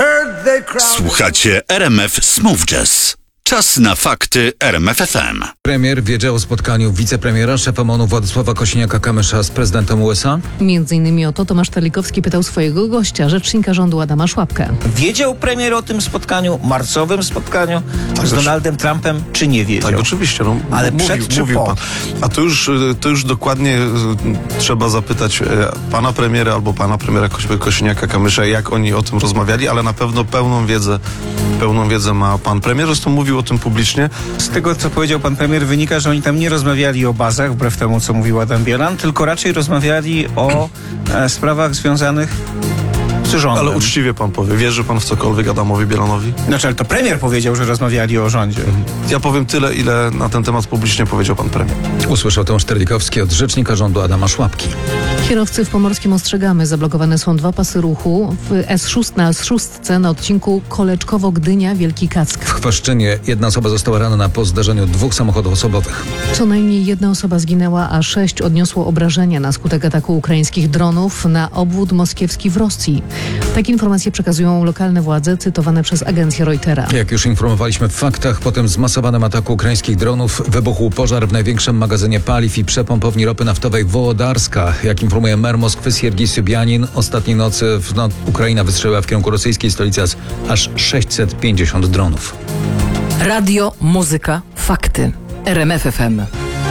Słuchacie RMF Smooth Jazz. Czas na fakty RMF FM. Premier wiedział o spotkaniu wicepremiera, szefa MON-u Władysława Kosiniaka-Kamysza z prezydentem USA? Między innymi o to Tomasz Terlikowski pytał swojego gościa, rzecznika rządu Adama Szłapkę. Wiedział premier o tym spotkaniu, marcowym spotkaniu z Donaldem Trumpem, czy nie wiedział? Tak, oczywiście. No, ale przed czy po? Pan. A to już dokładnie trzeba zapytać pana premiera albo pana premiera Kosiniaka-Kamysza, jak oni o tym rozmawiali, ale na pewno pełną wiedzę ma pan premier, zresztą mówił o tym publicznie. Z tego, co powiedział pan premier, wynika, że oni tam nie rozmawiali o bazach, wbrew temu, co mówił Adam Bielan, tylko raczej rozmawiali o sprawach związanych z rządem. Ale uczciwie pan powie, wierzy pan w cokolwiek Adamowi Bielanowi? Znaczy, ale to premier powiedział, że rozmawiali o rządzie. Ja powiem tyle, ile na ten temat publicznie powiedział pan premier. Usłyszał Tomasz Terlikowski od rzecznika rządu Adama Szłapki. Kierowcy w Pomorskim Ostrzegamy. Zablokowane są 2 pasy ruchu na S6 na odcinku Koleczkowo-Gdynia, Wielki Kack. W Chwaszczynie 1 osoba została ranna po zdarzeniu 2 samochodów osobowych. Co najmniej 1 osoba zginęła, a 6 odniosło obrażenia na skutek ataku ukraińskich dronów na obwód moskiewski w Rosji. Takie informacje przekazują lokalne władze, cytowane przez agencję Reutera. Jak już informowaliśmy w faktach, po tym zmasowanym ataku ukraińskich dronów wybuchł pożar w największym magazynie paliw i przepompowni ropy naftowej Wołodarska. Jak informuje mer Moskwy Siergiej Sobjanin, ostatniej nocy Ukraina wystrzeliła w kierunku rosyjskiej stolicy aż 650 dronów. Radio, muzyka, fakty. RMF FM.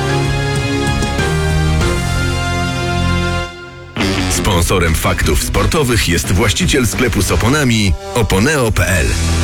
Sponsorem faktów sportowych jest właściciel sklepu z oponami oponeo.pl.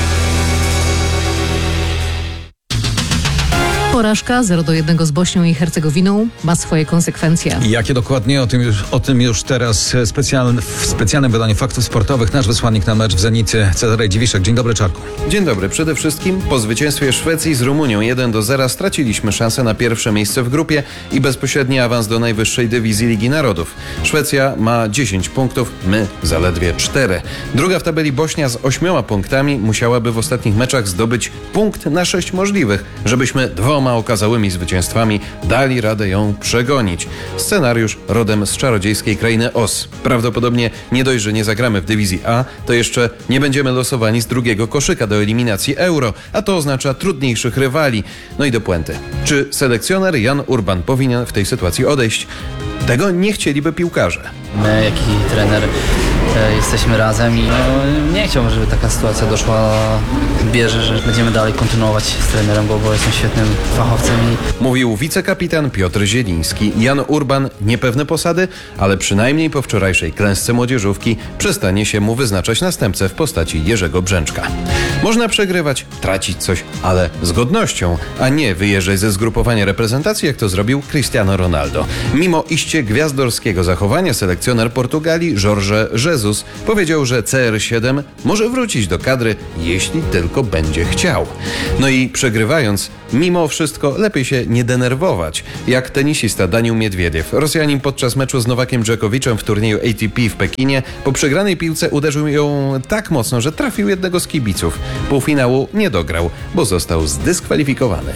Porażka 0-1 z Bośnią i Hercegowiną ma swoje konsekwencje. Jakie dokładnie? O tym już teraz w specjalnym wydaniu faktów sportowych nasz wysłannik na mecz w Zenicy, Cezary Dziwiszek. Dzień dobry, Czarku. Dzień dobry. Przede wszystkim po zwycięstwie Szwecji z Rumunią 1-0 straciliśmy szansę na pierwsze miejsce w grupie i bezpośredni awans do najwyższej dywizji Ligi Narodów. Szwecja ma 10 punktów, my zaledwie 4. Druga w tabeli Bośnia z 8 punktami musiałaby w ostatnich meczach zdobyć punkt na 6 możliwych, żebyśmy 2 okazałymi zwycięstwami dali radę ją przegonić. Scenariusz rodem z czarodziejskiej krainy Oz. Prawdopodobnie nie dość, że nie zagramy w dywizji A, to jeszcze nie będziemy losowani z drugiego koszyka do eliminacji Euro, a to oznacza trudniejszych rywali. No i do puenty. Czy selekcjoner Jan Urban powinien w tej sytuacji odejść? Tego nie chcieliby piłkarze. My, jak i trener, jesteśmy razem i nie chciałbym, żeby taka sytuacja doszła bierze, że będziemy dalej kontynuować z trenerem, bo jestem świetnym fachowcem. Mówił wicekapitan Piotr Zieliński. Jan Urban niepewny posady, ale przynajmniej po wczorajszej klęsce młodzieżówki przestanie się mu wyznaczać następcę w postaci Jerzego Brzęczka. Można przegrywać, tracić coś, ale z godnością, a nie wyjeżdżać ze zgrupowania reprezentacji, jak to zrobił Cristiano Ronaldo. Mimo iście gwiazdorskiego zachowania selekcjoner Portugalii Jorge Jesus powiedział, że CR7 może wrócić do kadry, jeśli tylko będzie chciał. No i przegrywając, mimo wszystko lepiej się nie denerwować. Jak tenisista Daniil Miedwiediew. Rosjanin podczas meczu z Nowakiem Dżokowiczem w turnieju ATP w Pekinie po przegranej piłce uderzył ją tak mocno, że trafił jednego z kibiców. Półfinału nie dograł, bo został zdyskwalifikowany.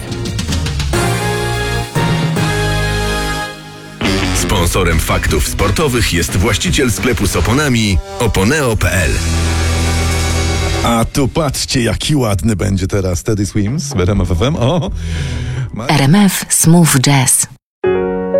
Sponsorem faktów sportowych jest właściciel sklepu z oponami oponeo.pl. A tu patrzcie, jaki ładny będzie teraz Teddy Swims w RMF FM. RMF Smooth Jazz.